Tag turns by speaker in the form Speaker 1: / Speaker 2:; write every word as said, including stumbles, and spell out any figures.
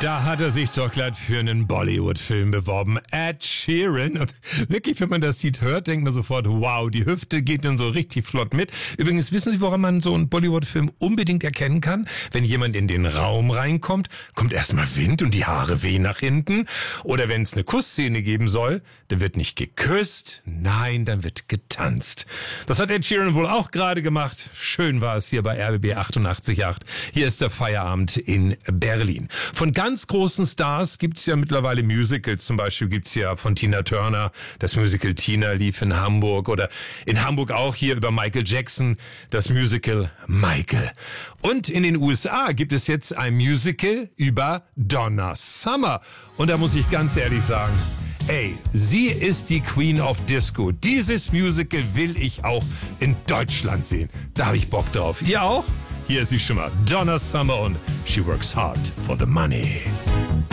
Speaker 1: Da hat er sich doch glatt für einen Bollywood-Film beworben. Ed Sheeran. Und wirklich, wenn man das Lied hört, denkt man sofort, wow, die Hüfte geht dann so richtig flott mit. Übrigens, wissen Sie, woran man so einen Bollywood-Film unbedingt erkennen kann? Wenn jemand in den Raum reinkommt, kommt erstmal Wind und die Haare wehen nach hinten. Oder wenn es eine Kussszene geben soll, dann wird nicht geküsst, nein, dann wird getanzt. Das hat Ed Sheeran wohl auch gerade gemacht. Schön war es hier bei R B B achtundachtzig Komma acht. Hier ist der Feierabend in Berlin. Von ganz großen Stars gibt's ja mittlerweile Musicals. Zum Beispiel gibt's ja von Tina Turner das Musical Tina, lief in Hamburg. Oder in Hamburg auch hier über Michael Jackson das Musical Michael. Und in den U S A gibt es jetzt ein Musical über Donna Summer. Und da muss ich ganz ehrlich sagen, ey, sie ist die Queen of Disco. Dieses Musical will ich auch in Deutschland sehen. Da habe ich Bock drauf. Ihr auch? Hier ist sie schon mal, Donna Summer und She Works Hard for the Money.